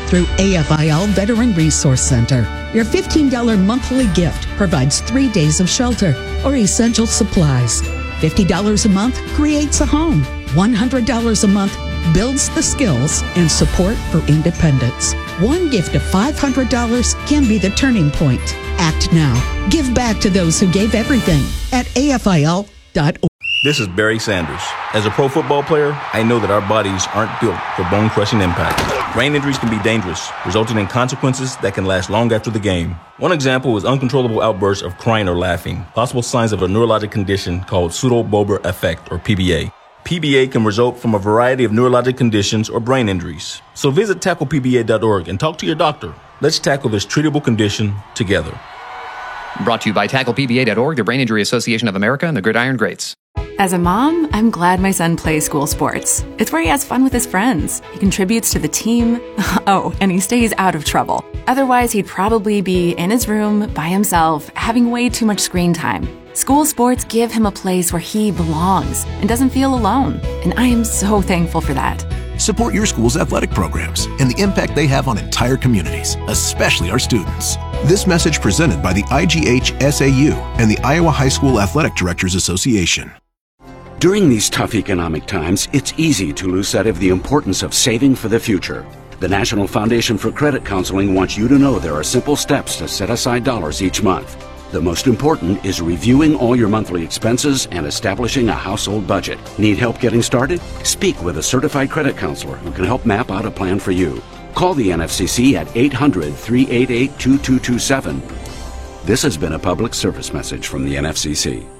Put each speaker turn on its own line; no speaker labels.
through AFIL Veteran Resource Center. Your $15 monthly gift provides 3 days of shelter or essential supplies. $50 a month creates a home. $100 a month builds the skills and support for independence. One gift of $500 can be the turning point. Act now. Give back to those who gave everything at AFIL.org.
This is Barry Sanders. As a pro football player, I know that our bodies aren't built for bone-crushing impact. Brain injuries can be dangerous, resulting in consequences that can last long after the game. One example is uncontrollable outbursts of crying or laughing, possible signs of a neurologic condition called pseudo-Bober effect, or PBA. PBA can result from a variety of neurologic conditions or brain injuries. So visit tacklepba.org and talk to your doctor. Let's tackle this treatable condition together.
Brought to you by tacklepba.org, the Brain Injury Association of America, and the Gridiron Greats.
As a mom, I'm glad my son plays school sports. It's where he has fun with his friends. He contributes to the team. Oh, and he stays out of trouble. Otherwise, he'd probably be in his room by himself, having way too much screen time. School sports give him a place where he belongs and doesn't feel alone. And I am so thankful for that.
Support your school's athletic programs and the impact they have on entire communities, especially our students. This message presented by the IGH-SAU and the Iowa High School Athletic Directors Association.
During these tough economic times, it's easy to lose sight of the importance of saving for the future. The National Foundation for Credit Counseling wants you to know there are simple steps to set aside dollars each month. The most important is reviewing all your monthly expenses and establishing a household budget. Need help getting started? Speak with a certified credit counselor who can help map out a plan for you. Call the NFCC at 800-388-2227. This has been a public service message from the NFCC.